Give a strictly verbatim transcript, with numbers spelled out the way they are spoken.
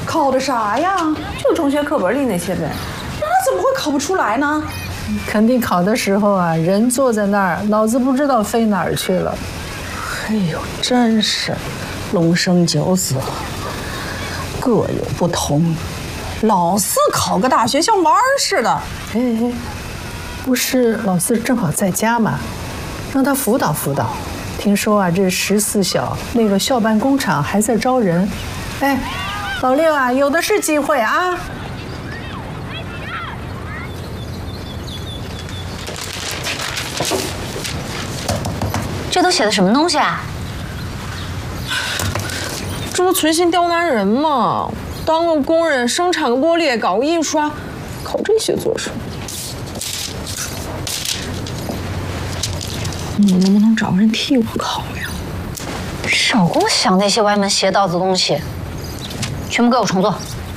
考的啥呀？就中学课本里那些呗。那他怎么会考不出来呢？ 肯定考的时候啊，人坐在那儿，脑子不知道飞哪儿去了。 哎呦，真是龙生九子，各有不同。老四考个大学像玩儿似的。 哎哎，不是老四正好在家吗？让他辅导辅导。听说啊，这十四小那个校办工厂还在招人。哎，老六啊，有的是机会啊。 这都写的什么东西啊？ 这不存心刁难人吗？当个工人，生产个玻璃，搞个印刷，考这些做什么？你能不能找个人替我考呀？ 少给我想那些歪门邪道的东西，全部给我重做。